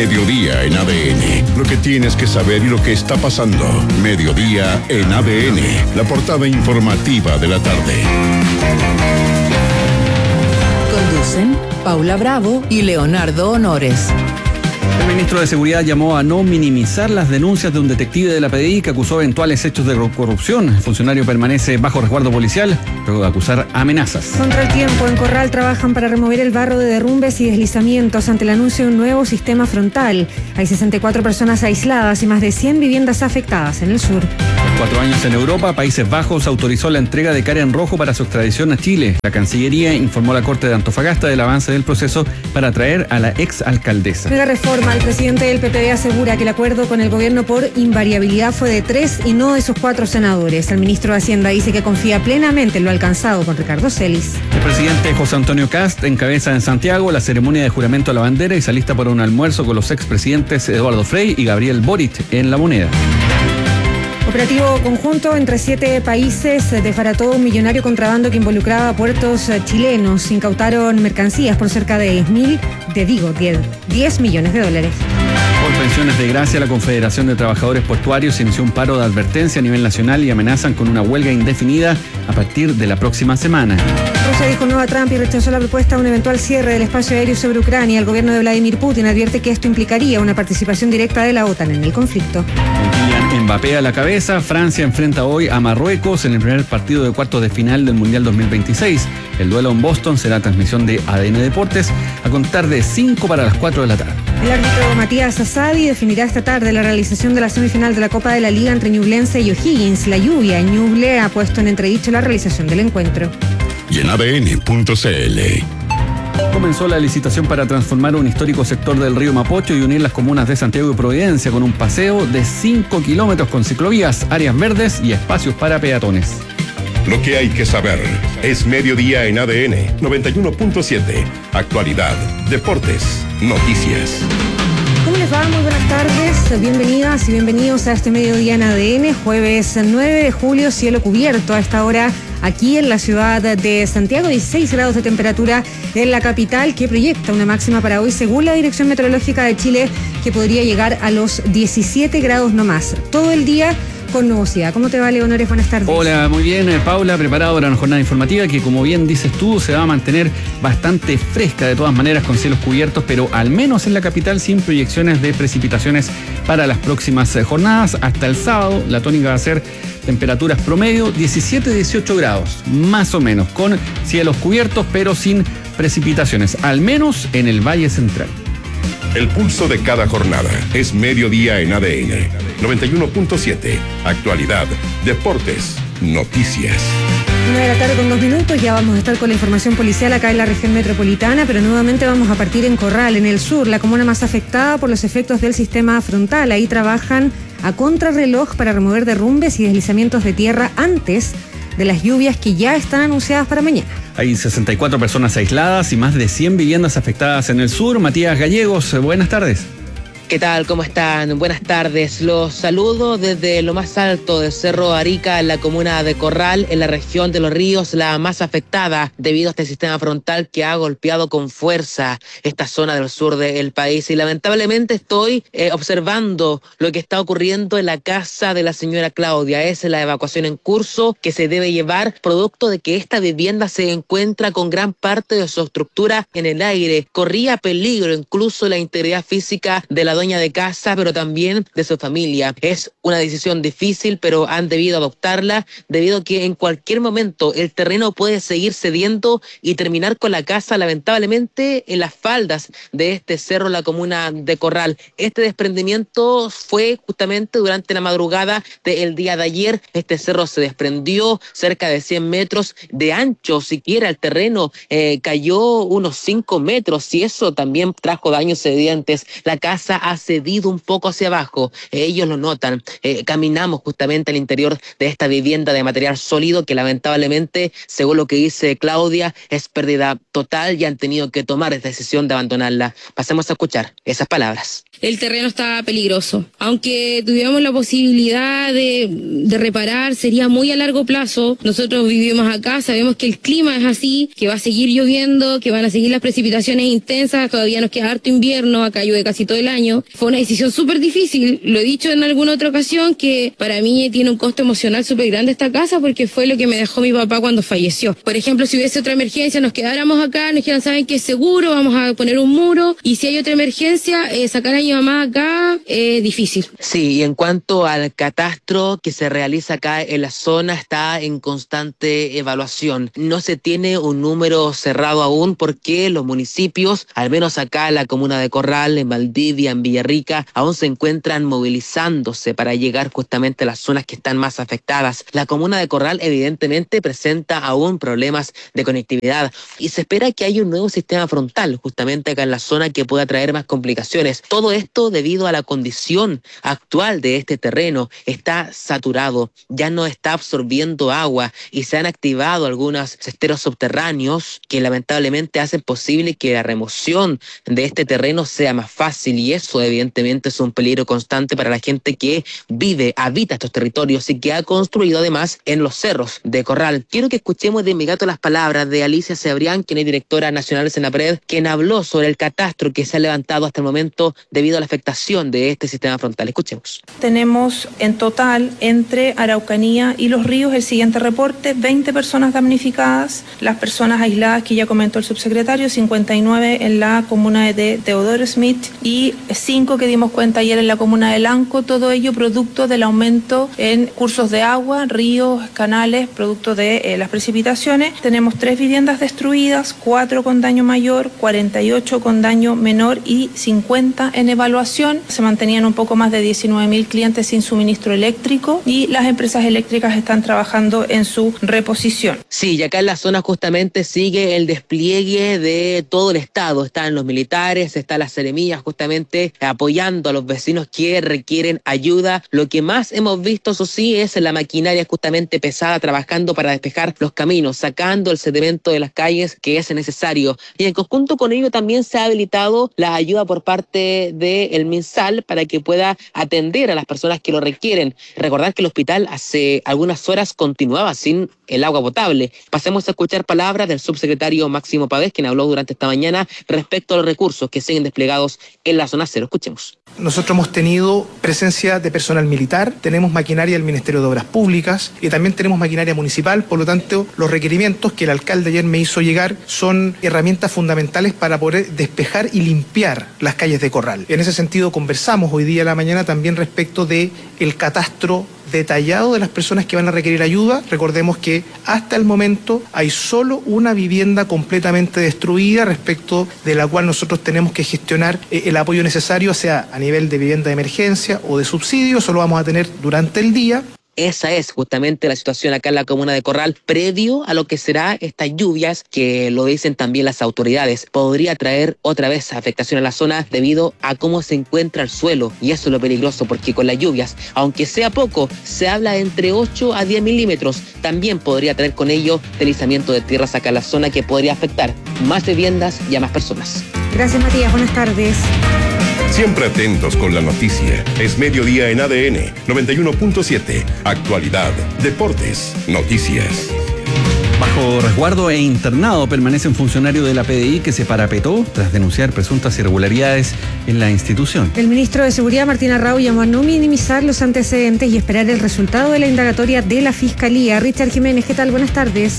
Mediodía en ADN. Lo que tienes que saber y lo que está pasando. Mediodía en ADN. La portada informativa de la tarde. Conducen Paula Bravo y Leonardo Honores. El ministro de Seguridad llamó a no minimizar las denuncias de un detective de la PDI que acusó eventuales hechos de corrupción. El funcionario permanece bajo resguardo policial luego de acusar amenazas. Contra el tiempo, en Corral trabajan para remover el barro de derrumbes y deslizamientos ante el anuncio de un nuevo sistema frontal. Hay 64 personas aisladas y más de 100 viviendas afectadas en el sur. Tras 4 años en Europa, Países Bajos autorizó la entrega de Karen Rojo para su extradición a Chile. La Cancillería informó a la Corte de Antofagasta del avance del proceso para traer a la exalcaldesa. Mega reforma. El presidente del PPD asegura que el acuerdo con el gobierno por invariabilidad fue de 3 y no de sus 4 senadores. El ministro de Hacienda dice que confía plenamente en lo alcanzado con Ricardo Celis. El presidente José Antonio Kast encabeza en Santiago la ceremonia de juramento a la bandera y se alista para un almuerzo con los expresidentes Eduardo Frei y Gabriel Boric en La Moneda. Operativo conjunto entre 7 países desbarató un millonario contrabando que involucraba a puertos chilenos. Incautaron mercancías por cerca de 10 millones de dólares. Por pensiones de gracia, la Confederación de Trabajadores Portuarios inició un paro de advertencia a nivel nacional y amenazan con una huelga indefinida a partir de la próxima semana. Rusia dijo no a Trump y rechazó la propuesta de un eventual cierre del espacio aéreo sobre Ucrania. El gobierno de Vladimir Putin advierte que esto implicaría una participación directa de la OTAN en el conflicto. Kylian Mbappé a la cabeza. Francia enfrenta hoy a Marruecos en el primer partido de cuartos de final del Mundial 2026. El duelo en Boston será transmisión de ADN Deportes a contar de 5 para las 4 de la tarde. El árbitro Matías Asadi definirá esta tarde la realización de la semifinal de la Copa de la Liga entre Ñublense y O'Higgins. La lluvia en Ñuble ha puesto en entredicho la realización del encuentro. Y en ADN.cl. Comenzó la licitación para transformar un histórico sector del río Mapocho y unir las comunas de Santiago y Providencia con un paseo de 5 kilómetros con ciclovías, áreas verdes y espacios para peatones. Lo que hay que saber es Mediodía en ADN 91.7. Actualidad, deportes, noticias. ¿Cómo les va? Muy buenas tardes, bienvenidas y bienvenidos a este Mediodía en ADN, jueves 9 de julio, cielo cubierto a esta hora aquí en la ciudad de Santiago, 16 grados de temperatura en la capital, que proyecta una máxima para hoy según la Dirección Meteorológica de Chile, que podría llegar a los 17 grados no más. Todo el día con nubosidad. ¿Cómo te va, Leonores? Buenas tardes. Hola, muy bien, Paula, preparado para una jornada informativa que, como bien dices tú, se va a mantener bastante fresca de todas maneras, con cielos cubiertos, pero al menos en la capital sin proyecciones de precipitaciones para las próximas jornadas. Hasta el sábado la tónica va a ser temperaturas promedio 17-18 grados, más o menos, con cielos cubiertos pero sin precipitaciones, al menos en el Valle Central. El pulso de cada jornada es Mediodía en ADN 91.7. Actualidad, deportes, noticias. 1 de la tarde con 2 minutos, ya vamos a estar con la información policial acá en la región metropolitana, pero nuevamente vamos a partir en Corral, en el sur, la comuna más afectada por los efectos del sistema frontal. Ahí trabajan a contrarreloj para remover derrumbes y deslizamientos de tierra antes de las lluvias que ya están anunciadas para mañana. Hay 64 personas aisladas y más de 100 viviendas afectadas en el sur. Matías Gallegos, buenas tardes. ¿Qué tal? ¿Cómo están? Buenas tardes. Los saludo desde lo más alto del Cerro Arica, en la comuna de Corral, en la región de Los Ríos, la más afectada debido a este sistema frontal que ha golpeado con fuerza esta zona del sur del país. Y lamentablemente estoy observando lo que está ocurriendo en la casa de la señora Claudia. Es la evacuación en curso que se debe llevar, producto de que esta vivienda se encuentra con gran parte de su estructura en el aire. Corría peligro incluso la integridad física de la dueña de casa, pero también de su familia. Es una decisión difícil, pero han debido adoptarla debido a que en cualquier momento el terreno puede seguir cediendo y terminar con la casa, lamentablemente, en las faldas de este cerro, la comuna de Corral. Este desprendimiento fue justamente durante la madrugada del día de ayer. Este cerro se desprendió cerca de 100 metros de ancho, siquiera el terreno cayó unos 5 metros y eso también trajo daños evidentes. La casa ha cedido un poco hacia abajo, ellos lo notan. Caminamos justamente al interior de esta vivienda de material sólido que lamentablemente, según lo que dice Claudia, es pérdida total y han tenido que tomar esta decisión de abandonarla. Pasemos a escuchar esas palabras. El terreno está peligroso. Aunque tuviéramos la posibilidad de reparar, sería muy a largo plazo. Nosotros vivimos acá, sabemos que el clima es así, que va a seguir lloviendo, que van a seguir las precipitaciones intensas, todavía nos queda harto invierno, acá llueve casi todo el año. años. Fue una decisión súper difícil. Lo he dicho en alguna otra ocasión que para mí tiene un costo emocional súper grande esta casa porque fue lo que me dejó mi papá cuando falleció. Por ejemplo, si hubiese otra emergencia, nos quedáramos acá, nos dijeran, ¿saben qué es seguro? Vamos a poner un muro. Y si hay otra emergencia, sacar a mi mamá acá es difícil. Sí, y en cuanto al catastro que se realiza acá en la zona, está en constante evaluación. No se tiene un número cerrado aún porque los municipios, al menos acá en la comuna de Corral, en Valdivia, en Villarrica, aún se encuentran movilizándose para llegar justamente a las zonas que están más afectadas. La comuna de Corral evidentemente presenta aún problemas de conectividad y se espera que haya un nuevo sistema frontal justamente acá en la zona que pueda traer más complicaciones. Todo esto debido a la condición actual de este terreno. Está saturado, ya no está absorbiendo agua y se han activado algunos cesteros subterráneos que lamentablemente hacen posible que la remoción de este terreno sea más fácil, y eso evidentemente es un peligro constante para la gente que habita estos territorios y que ha construido además en los cerros de Corral. Quiero que escuchemos de inmediato las palabras de Alicia Cebrián, quien es directora nacional de Senapred, quien habló sobre el catastro que se ha levantado hasta el momento debido a la afectación de este sistema frontal. Escuchemos. Tenemos en total entre Araucanía y Los Ríos el siguiente reporte: 20 personas damnificadas, las personas aisladas que ya comentó el subsecretario, 59 en la comuna de Teodoro Smith y 5 que dimos cuenta ayer en la comuna de Lanco, todo ello producto del aumento en cursos de agua, ríos, canales, producto de las precipitaciones. Tenemos 3 viviendas destruidas, 4 con daño mayor, 48 con daño menor y 50 en evaluación. Se mantenían un poco más de 19.000 clientes sin suministro eléctrico y las empresas eléctricas están trabajando en su reposición. Sí, y acá en la zona justamente sigue el despliegue de todo el Estado. Están los militares, están las seremías justamente apoyando a los vecinos que requieren ayuda. Lo que más hemos visto, eso sí, es la maquinaria justamente pesada trabajando para despejar los caminos, sacando el sedimento de las calles que es necesario. Y en conjunto con ello también se ha habilitado la ayuda por parte del MinSal para que pueda atender a las personas que lo requieren. Recordar que el hospital hace algunas horas continuaba sin el agua potable. Pasemos a escuchar palabras del subsecretario Máximo Pavés, quien habló durante esta mañana respecto a los recursos que siguen desplegados en la zona cero. Escuchemos. Nosotros hemos tenido presencia de personal militar, tenemos maquinaria del Ministerio de Obras Públicas y también tenemos maquinaria municipal. Por lo tanto, los requerimientos que el alcalde ayer me hizo llegar son herramientas fundamentales para poder despejar y limpiar las calles de Corral. En ese sentido, conversamos hoy día a la mañana también respecto de el catastro detallado de las personas que van a requerir ayuda. Recordemos que hasta el momento hay solo una vivienda completamente destruida, respecto de la cual nosotros tenemos que gestionar el apoyo necesario, sea a nivel de vivienda de emergencia o de subsidio. Eso lo vamos a tener durante el día. Esa es justamente la situación acá en la comuna de Corral, previo a lo que será estas lluvias, que lo dicen también las autoridades. Podría traer otra vez afectación a la zona debido a cómo se encuentra el suelo, y eso es lo peligroso, porque con las lluvias, aunque sea poco, se habla entre 8 a 10 milímetros, también podría traer con ello deslizamiento de tierras acá en la zona que podría afectar más viviendas y a más personas. Gracias, Matías. Buenas tardes. Siempre atentos con la noticia. Es mediodía en ADN 91.7. Actualidad, deportes, noticias. Bajo resguardo e internado permanece un funcionario de la PDI que se parapetó tras denunciar presuntas irregularidades en la institución. El ministro de Seguridad, Martín Arrau, llamó a no minimizar los antecedentes y esperar el resultado de la indagatoria de la Fiscalía. Richard Jiménez, ¿qué tal? Buenas tardes.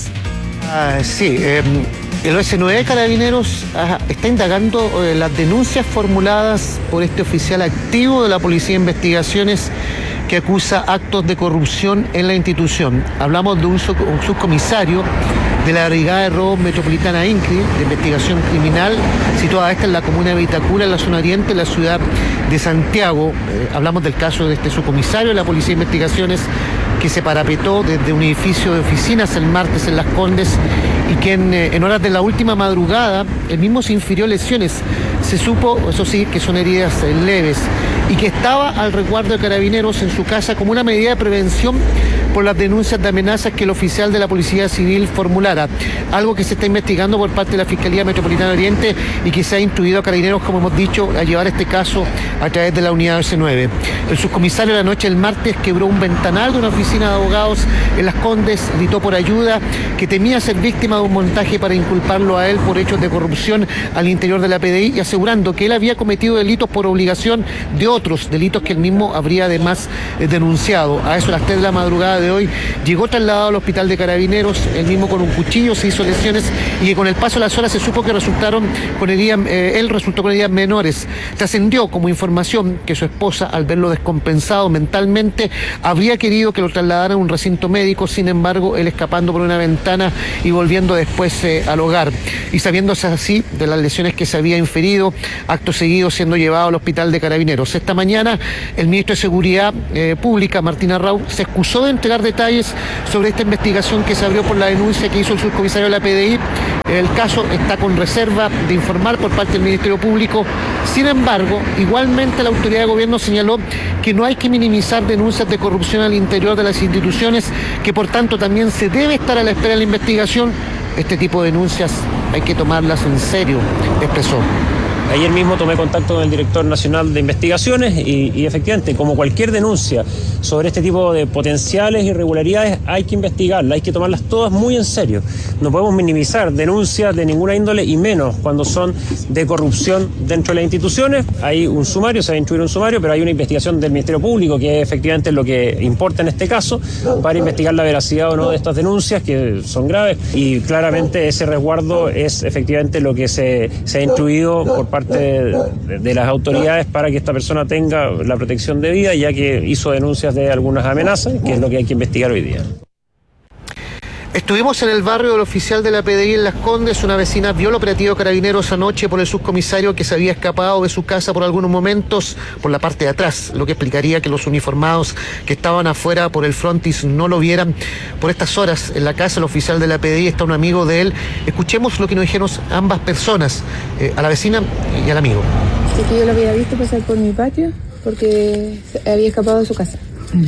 El OS9 Carabineros está indagando las denuncias formuladas por este oficial activo de la Policía de Investigaciones que acusa actos de corrupción en la institución. Hablamos de un subcomisario de la Brigada de Robos Metropolitana INCRI, de investigación criminal, situada esta en la comuna de Vitacura, en la zona oriente de la ciudad de Santiago. Hablamos del caso de este subcomisario de la Policía de Investigaciones que se parapetó desde un edificio de oficinas el martes en Las Condes y que en horas de la última madrugada él mismo se infirió lesiones. Se supo, eso sí, que son heridas leves. y que estaba al resguardo de Carabineros en su casa como una medida de prevención por las denuncias de amenazas que el oficial de la Policía Civil formulara, algo que se está investigando por parte de la Fiscalía Metropolitana de Oriente y que se ha instruido a Carabineros, como hemos dicho, a llevar este caso a través de la unidad OS9. El subcomisario la noche del martes quebró un ventanal de una oficina de abogados en Las Condes, gritó por ayuda, que temía ser víctima de un montaje para inculparlo a él por hechos de corrupción al interior de la PDI y asegurando que él había cometido delitos por obligación de otros delitos que él mismo habría además denunciado. A eso a las 3 de la madrugada de hoy llegó trasladado al hospital de Carabineros, él mismo con un cuchillo, se hizo lesiones y que con el paso de las horas se supo que él resultó con heridas menores. Trascendió como información que su esposa, al verlo descompensado mentalmente, habría querido que lo trasladaran a un recinto médico, sin embargo, él escapando por una ventana y volviendo después al hogar. Y sabiéndose así de las lesiones que se había inferido, acto seguido siendo llevado al hospital de Carabineros. Esta mañana, el ministro de Seguridad Pública, Martín Arrau, se excusó de entregar detalles sobre esta investigación que se abrió por la denuncia que hizo el subcomisario de la PDI. El caso está con reserva de informar por parte del Ministerio Público. Sin embargo, igualmente la autoridad de gobierno señaló que no hay que minimizar denuncias de corrupción al interior de las instituciones, que por tanto también se debe estar a la espera de la investigación. Este tipo de denuncias hay que tomarlas en serio, expresó. Ayer mismo tomé contacto con el director nacional de investigaciones y efectivamente, como cualquier denuncia sobre este tipo de potenciales irregularidades, hay que investigarlas, hay que tomarlas todas muy en serio. No podemos minimizar denuncias de ninguna índole y menos cuando son de corrupción dentro de las instituciones. Hay un sumario, se va a instruir un sumario, pero hay una investigación del Ministerio Público que es efectivamente lo que importa en este caso para investigar la veracidad o no de estas denuncias que son graves y claramente ese resguardo es efectivamente lo que se ha instruido por parte de las autoridades para que esta persona tenga la protección debida, ya que hizo denuncias de algunas amenazas, que es lo que hay que investigar hoy día. Estuvimos en el barrio del oficial de la PDI en Las Condes. Una vecina vio el operativo de Carabineros anoche por el subcomisario que se había escapado de su casa por algunos momentos por la parte de atrás, lo que explicaría que los uniformados que estaban afuera por el frontis no lo vieran. Por estas horas en la casa del oficial de la PDI está un amigo de él. Escuchemos lo que nos dijeron ambas personas, a la vecina y al amigo. Sí, que yo lo había visto pasar por mi patio porque había escapado de su casa.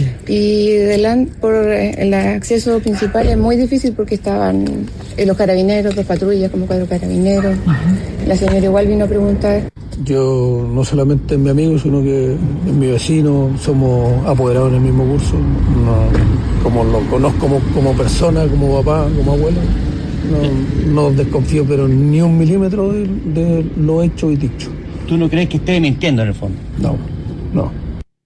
Y delante por el acceso principal es muy difícil porque estaban los carabineros, dos patrullas, como 4 carabineros. La señora igual vino a preguntar. Yo no solamente es mi amigo, sino que es mi vecino, somos apoderados en el mismo curso. Como lo conozco como persona, como papá, como abuelo, no desconfío pero ni un milímetro de lo hecho y dicho. ¿Tú no crees que esté mintiendo en el fondo? No.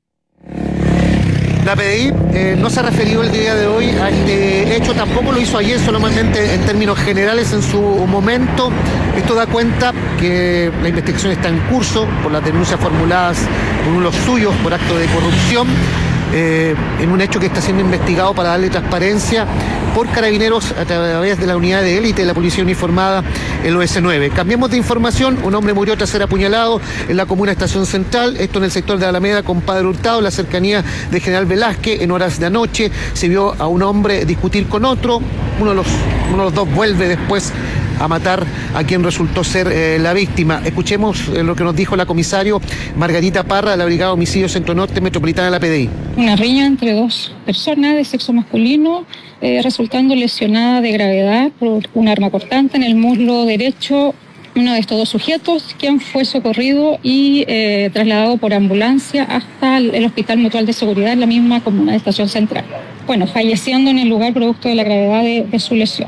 La PDI no se ha referido el día de hoy a este hecho, tampoco lo hizo ayer, solamente en términos generales en su momento. Esto da cuenta que la investigación está en curso por las denuncias formuladas por uno de los suyos por acto de corrupción, en un hecho que está siendo investigado para darle transparencia por Carabineros a través de la unidad de élite de la Policía Uniformada, el OS9. Cambiemos de información. Un hombre murió tras ser apuñalado en la comuna Estación Central, esto en el sector de Alameda con Padre Hurtado, en la cercanía de General Velázquez. En horas de anoche se vio a un hombre discutir con otro, uno de los dos vuelve después a matar a quien resultó ser la víctima. Escuchemos lo que nos dijo la comisario Margarita Parra de la Brigada de Homicidios Centro Norte Metropolitana de la PDI. Una riña entre dos personas de sexo masculino, resultando lesionada de gravedad por un arma cortante en el muslo derecho. Uno de estos dos sujetos, quien fue socorrido y trasladado por ambulancia hasta el Hospital Mutual de Seguridad en la misma comuna de Estación Central. Bueno, falleciendo en el lugar producto de la gravedad de su lesión.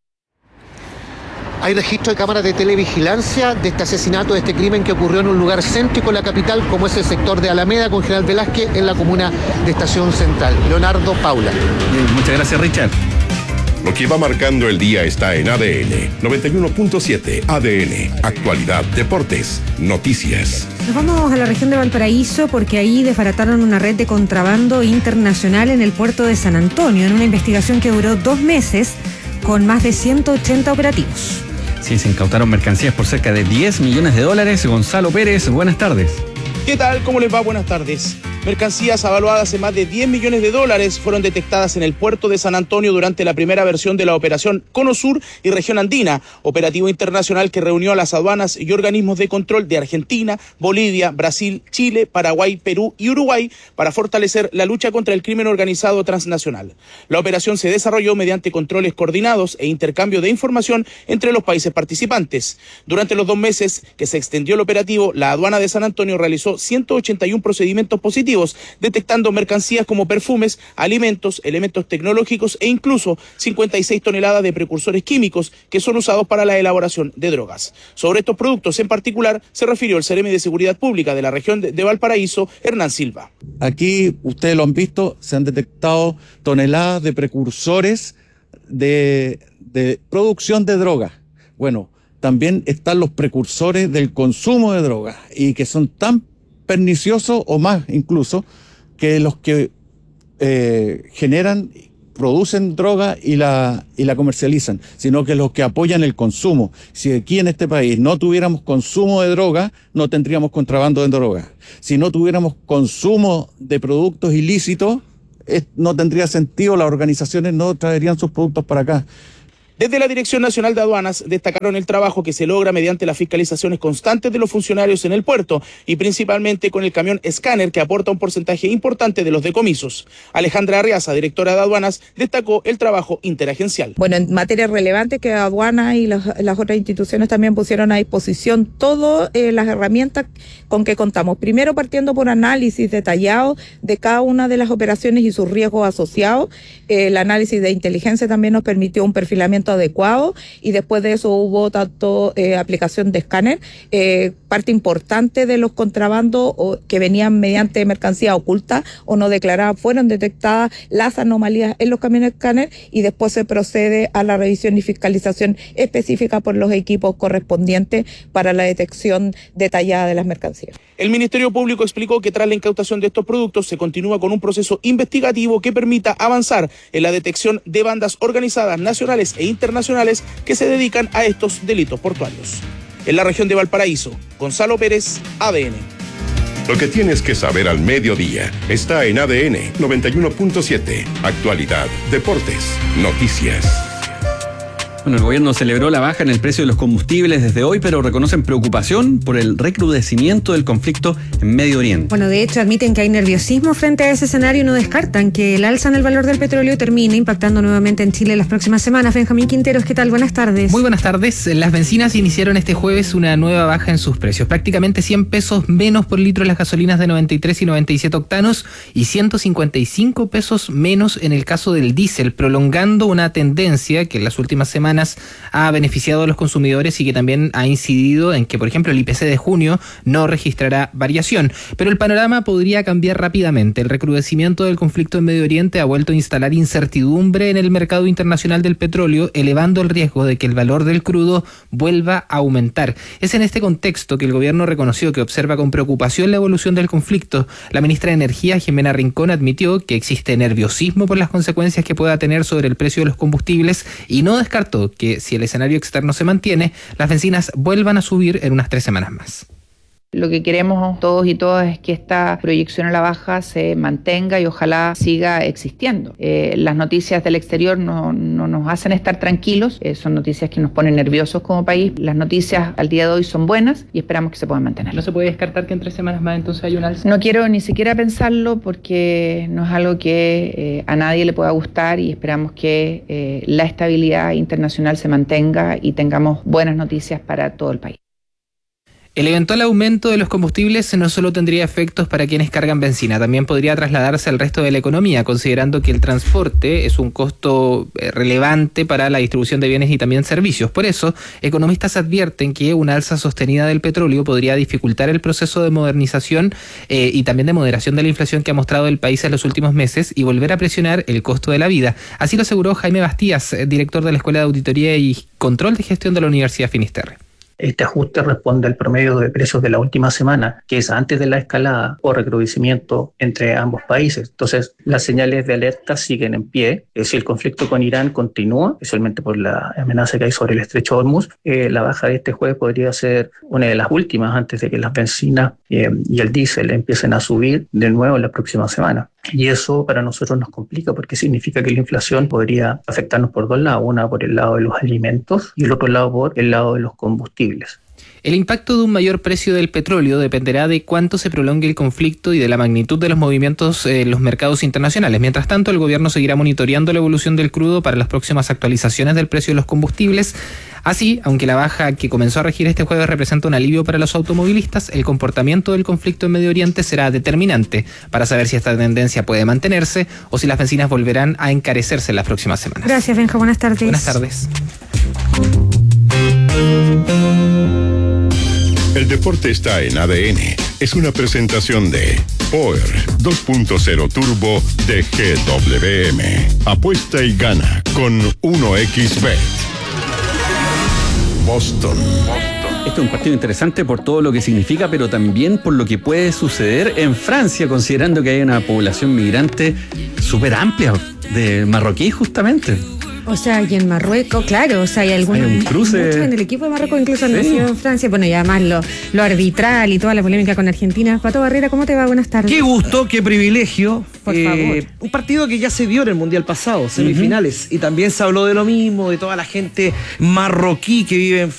Hay registro de cámaras de televigilancia de este asesinato, de este crimen que ocurrió en un lugar céntrico en la capital, como es el sector de Alameda con General Velázquez, en la comuna de Estación Central. Leonardo Paula. Bien, muchas gracias, Richard. Lo que va marcando el día está en ADN 91.7. ADN, actualidad, deportes, noticias. Nos vamos a la región de Valparaíso porque ahí desbarataron una red de contrabando internacional en el puerto de San Antonio, en una investigación que duró 2 meses con más de 180 operativos. Sí, se incautaron mercancías por cerca de $10 millones. Gonzalo Pérez, buenas tardes. ¿Qué tal? ¿Cómo les va? Buenas tardes. Mercancías avaluadas en más de $10 millones fueron detectadas en el puerto de San Antonio durante la primera versión de la operación Cono Sur y Región Andina, operativo internacional que reunió a las aduanas y organismos de control de Argentina, Bolivia, Brasil, Chile, Paraguay, Perú y Uruguay para fortalecer la lucha contra el crimen organizado transnacional. La operación se desarrolló mediante controles coordinados e intercambio de información entre los países participantes. Durante los 2 meses que se extendió el operativo, la aduana de San Antonio realizó 181 procedimientos positivos, detectando mercancías como perfumes, alimentos, elementos tecnológicos e incluso 56 toneladas de precursores químicos que son usados para la elaboración de drogas. Sobre estos productos en particular se refirió el Seremi de Seguridad Pública de la región de Valparaíso, Hernán Silva. Aquí, ustedes lo han visto, se han detectado toneladas de precursores de producción de drogas. Bueno, también están los precursores del consumo de drogas y que son tan perniciosos o más incluso que los que producen droga y la comercializan, sino que los que apoyan el consumo. Si aquí en este país no tuviéramos consumo de droga, no tendríamos contrabando de droga. Si no tuviéramos consumo de productos ilícitos, no tendría sentido, las organizaciones no traerían sus productos para acá. Desde la Dirección Nacional de Aduanas destacaron el trabajo que se logra mediante las fiscalizaciones constantes de los funcionarios en el puerto y principalmente con el camión escáner que aporta un porcentaje importante de los decomisos. Alejandra Arriaza, directora de Aduanas, destacó el trabajo interagencial. Bueno, en materia relevante que Aduanas y las otras instituciones también pusieron a disposición todas las herramientas con que contamos. Primero partiendo por análisis detallado de cada una de las operaciones y sus riesgos asociados. El análisis de inteligencia también nos permitió un perfilamiento adecuado y después de eso hubo tanto aplicación de escáner. Parte importante de los contrabandos que venían mediante mercancía oculta o no declarada fueron detectadas las anomalías en los camiones escáner y después se procede a la revisión y fiscalización específica por los equipos correspondientes para la detección detallada de las mercancías. El Ministerio Público explicó que tras la incautación de estos productos se continúa con un proceso investigativo que permita avanzar en la detección de bandas organizadas nacionales e internacionales que se dedican a estos delitos portuarios. En la región de Valparaíso, Gonzalo Pérez, ADN. Lo que tienes que saber al mediodía está en ADN 91.7. Actualidad, deportes, noticias. Bueno, el gobierno celebró la baja en el precio de los combustibles desde hoy, pero reconocen preocupación por el recrudecimiento del conflicto en Medio Oriente. Bueno, de hecho, admiten que hay nerviosismo frente a ese escenario y no descartan que el alza en el valor del petróleo termine impactando nuevamente en Chile las próximas semanas. Benjamín Quinteros, ¿qué tal? Buenas tardes. Muy buenas tardes. Las bencinas iniciaron este jueves una nueva baja en sus precios. Prácticamente 100 pesos menos por litro en las gasolinas de 93 y 97 octanos y 155 pesos menos en el caso del diésel, prolongando una tendencia que en las últimas semanas ha beneficiado a los consumidores y que también ha incidido en que, por ejemplo, el IPC de junio no registrará variación. Pero el panorama podría cambiar rápidamente. El recrudecimiento del conflicto en Medio Oriente ha vuelto a instalar incertidumbre en el mercado internacional del petróleo, elevando el riesgo de que el valor del crudo vuelva a aumentar. Es en este contexto que el gobierno reconoció que observa con preocupación la evolución del conflicto. La ministra de Energía, Jimena Rincón, admitió que existe nerviosismo por las consecuencias que pueda tener sobre el precio de los combustibles y no descartó que si el escenario externo se mantiene, las bencinas vuelvan a subir en unas 3 semanas más. Lo que queremos todos y todas es que esta proyección a la baja se mantenga y ojalá siga existiendo. Las noticias del exterior no nos hacen estar tranquilos, son noticias que nos ponen nerviosos como país. Las noticias al día de hoy son buenas y esperamos que se puedan mantener. ¿No se puede descartar que en 3 semanas más entonces hay un alza? No quiero ni siquiera pensarlo porque no es algo que a nadie le pueda gustar y esperamos que la estabilidad internacional se mantenga y tengamos buenas noticias para todo el país. El eventual aumento de los combustibles no solo tendría efectos para quienes cargan benzina, también podría trasladarse al resto de la economía, considerando que el transporte es un costo relevante para la distribución de bienes y también servicios. Por eso, economistas advierten que una alza sostenida del petróleo podría dificultar el proceso de modernización y también de moderación de la inflación que ha mostrado el país en los últimos meses y volver a presionar el costo de la vida. Así lo aseguró Jaime Bastías, director de la Escuela de Auditoría y Control de Gestión de la Universidad Finisterre. Este ajuste responde al promedio de precios de la última semana, que es antes de la escalada o recrudecimiento entre ambos países. Entonces, las señales de alerta siguen en pie. Si el conflicto con Irán continúa, especialmente por la amenaza que hay sobre el estrecho de Hormuz, la baja de este jueves podría ser una de las últimas antes de que las bencinas y el diésel empiecen a subir de nuevo en la próxima semana. Y eso para nosotros nos complica porque significa que la inflación podría afectarnos por dos lados, una por el lado de los alimentos y el otro lado por el lado de los combustibles. El impacto de un mayor precio del petróleo dependerá de cuánto se prolongue el conflicto y de la magnitud de los movimientos en los mercados internacionales. Mientras tanto, el gobierno seguirá monitoreando la evolución del crudo para las próximas actualizaciones del precio de los combustibles. Así, aunque la baja que comenzó a regir este jueves representa un alivio para los automovilistas, el comportamiento del conflicto en Medio Oriente será determinante para saber si esta tendencia puede mantenerse o si las bencinas volverán a encarecerse en las próximas semanas. Gracias, Benja. Buenas tardes. Buenas tardes. El deporte está en ADN. Es una presentación de Power 2.0 Turbo de GWM. Apuesta y gana con 1xBet. Boston. Este es un partido interesante por todo lo que significa, pero también por lo que puede suceder en Francia, considerando que hay una población migrante súper amplia de marroquí justamente. O sea, y en Marruecos, claro, o sea, hay un cruce. Muchos en el equipo de Marruecos incluso han nacido en Francia. Bueno, y además lo arbitral y toda la polémica con Argentina. Pato Barrera, ¿cómo te va? Buenas tardes. Qué gusto, qué privilegio. Por favor. Un partido que ya se dio en el Mundial pasado, semifinales. Y también se habló de lo mismo, de toda la gente marroquí que vive en